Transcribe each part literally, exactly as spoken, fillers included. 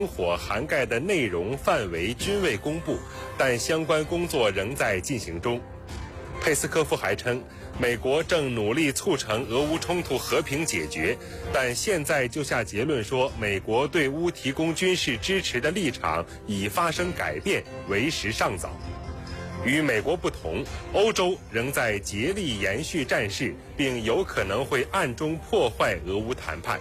火涵盖的内容范围均未公布，但相关工作仍在进行中。佩斯科夫还称，美国正努力促成俄乌冲突和平解决，但现在就下结论说美国对乌提供军事支持的立场已发生改变，为时尚早。与美国不同，欧洲仍在竭力延续战事，并有可能会暗中破坏俄乌谈判。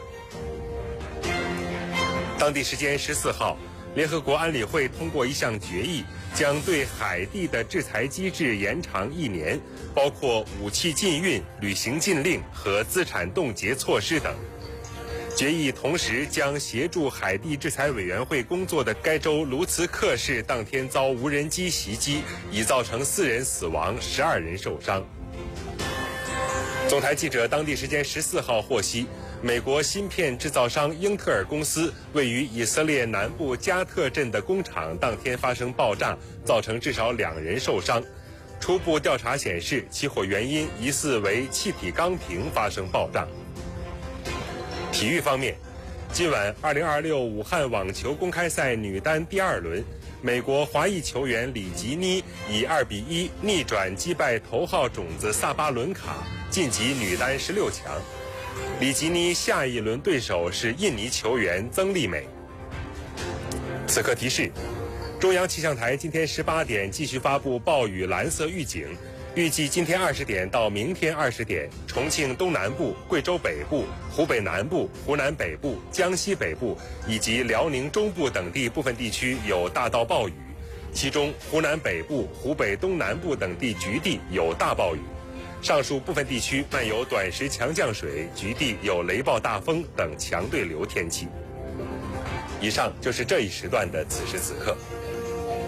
当地时间十四号，联合国安理会通过一项决议，将对海地的制裁机制延长一年，包括武器禁运、旅行禁令和资产冻结措施等。决议同时将协助海地制裁委员会工作的该州卢茨克市当天遭无人机袭击，已造成四人死亡，十二人受伤。总台记者当地时间十四号获悉，美国芯片制造商英特尔公司位于以色列南部加特镇的工厂当天发生爆炸，造成至少两人受伤。初步调查显示，起火原因疑似为气体钢瓶发生爆炸。体育方面，今晚二零二六武汉网球公开赛女单第二轮，美国华裔球员里吉妮以二比一逆转击败头号种子萨巴伦卡，晋级女单十六强。里吉妮下一轮对手是印尼球员曾丽美。此刻提示，中央气象台今天十八点继续发布暴雨蓝色预警，预计今天二十点到明天二十点，重庆东南部、贵州北部、湖北南部、湖南北部、江西北部以及辽宁中部等地部分地区有大到暴雨，其中湖南北部、湖北东南部等地局地有大暴雨。上述部分地区漫有短时强降水，局地有雷暴大风等强对流天气。以上就是这一时段的此时此刻。